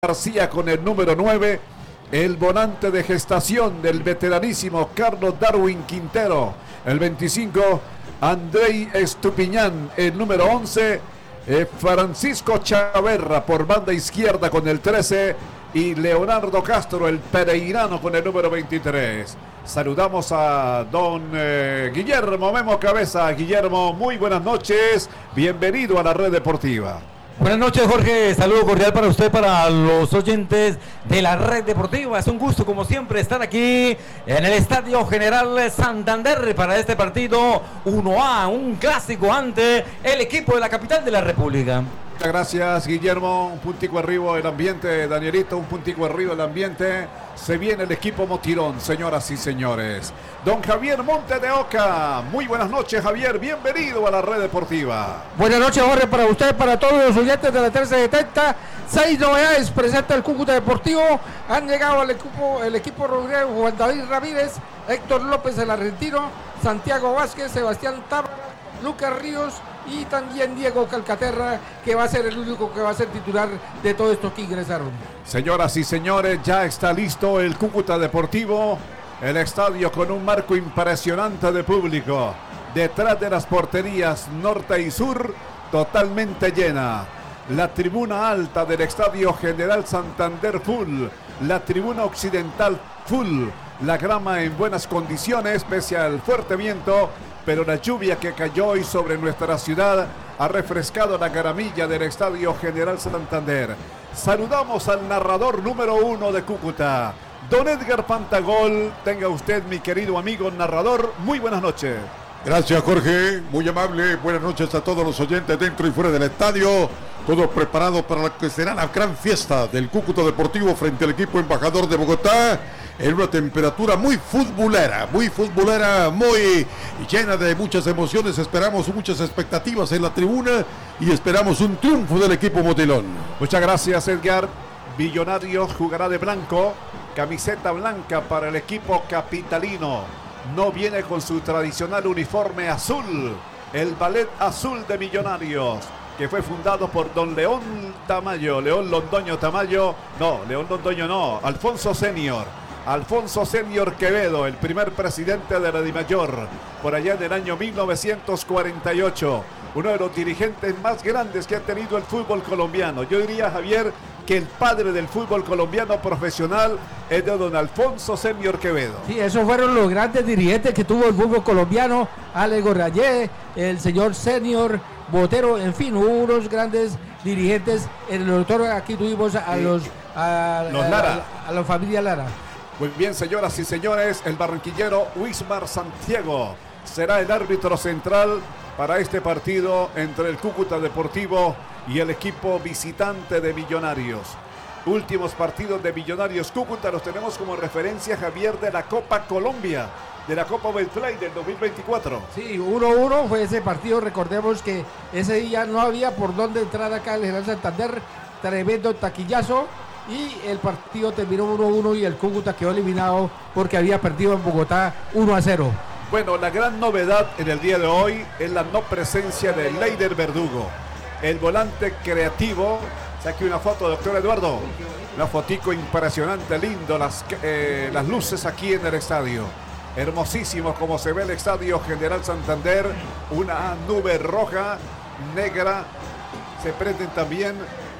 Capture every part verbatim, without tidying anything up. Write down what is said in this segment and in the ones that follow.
García con el número nueve, el volante de gestación del veteranísimo Carlos Darwin Quintero, el veinticinco, Andrei Estupiñán, el número once, eh, Francisco Chaverra por banda izquierda con el trece y Leonardo Castro, el pereirano, con el número veintitrés. Saludamos a don eh, Guillermo Memo Cabeza. Guillermo, muy buenas noches, bienvenido a la Red Deportiva. Buenas noches, Jorge, saludo cordial para usted, para los oyentes de la Red Deportiva. Es un gusto, como siempre, estar aquí en el Estadio General Santander para este partido uno A, un clásico ante el equipo de la capital de la República. Muchas gracias, Guillermo. Un puntico arriba el ambiente, Danielito, un puntico arriba el ambiente. Se viene el equipo Motirón, señoras y señores. Don Javier Monte de Oca, muy buenas noches, Javier, bienvenido a la Red Deportiva. Buenas noches, Jorge, para usted, para todos los oyentes de la trece setenta. Seis novedades presenta el Cúcuta Deportivo. Han llegado al equipo, el equipo Rodríguez, Juan David Ramírez, Héctor López, el argentino, Santiago Vázquez, Sebastián Tábara, Lucas Ríos y también Diego Calcaterra, que va a ser el único que va a ser titular de todos estos que ingresaron. Señoras y señores, ya está listo el Cúcuta Deportivo, el estadio con un marco impresionante de público, detrás de las porterías norte y sur, totalmente llena. La tribuna alta del Estadio General Santander full, la tribuna occidental full, la grama en buenas condiciones pese al fuerte viento, pero la lluvia que cayó hoy sobre nuestra ciudad ha refrescado la garamilla del Estadio General Santander. Saludamos al narrador número uno de Cúcuta, don Edgar Pantagol. Tenga usted, mi querido amigo narrador, muy buenas noches. Gracias, Jorge, muy amable. Buenas noches a todos los oyentes dentro y fuera del estadio. Todos preparados para lo que será la gran fiesta del Cúcuta Deportivo frente al equipo embajador de Bogotá, en una temperatura muy futbolera, muy futbolera, muy llena de muchas emociones. Esperamos muchas expectativas en la tribuna y esperamos un triunfo del equipo Motilón. Muchas gracias, Edgar. Millonarios jugará de blanco, camiseta blanca para el equipo capitalino. No viene con su tradicional uniforme azul, el ballet azul de Millonarios, que fue fundado por don León Tamayo, León Londoño Tamayo, no, León Londoño no, Alfonso Senior, Alfonso Senior Quevedo, el primer presidente de la DIMAYOR, por allá en el año mil novecientos cuarenta y ocho, uno de los dirigentes más grandes que ha tenido el fútbol colombiano. Yo diría, Javier, que el padre del fútbol colombiano profesional es de don Alfonso Senior Quevedo. Sí, esos fueron los grandes dirigentes que tuvo el fútbol colombiano, Alex Gorrayé, el señor Senior Botero, en fin, hubo unos grandes dirigentes. En el doctor aquí tuvimos a sí. los a, los Lara, a, a la familia Lara. Muy bien, señoras y señores, el barranquillero Wismar Santiago será el árbitro central para este partido entre el Cúcuta Deportivo y el equipo visitante de Millonarios. Últimos partidos de Millonarios Cúcuta los tenemos como referencia, Javier, de la Copa Colombia, de la Copa Betplay del dos mil veinticuatro. Sí, uno uno fue ese partido. Recordemos que ese día no había por dónde entrar acá al General Santander, tremendo taquillazo, y el partido terminó uno uno y el Cúcuta quedó eliminado porque había perdido en Bogotá uno a cero. Bueno, la gran novedad en el día de hoy es la no presencia de Leider Verdugo, el volante creativo. Saque una foto, doctor Eduardo, una fotico impresionante, lindo, las, eh, las luces aquí en el estadio. Hermosísimo como se ve el Estadio General Santander, una nube roja, negra, se prenden también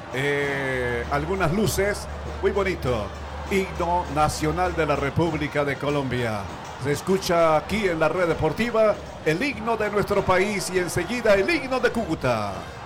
eh, algunas luces, muy bonito. Himno nacional de la República de Colombia. Se escucha aquí en la Red Deportiva el himno de nuestro país y enseguida el himno de Cúcuta.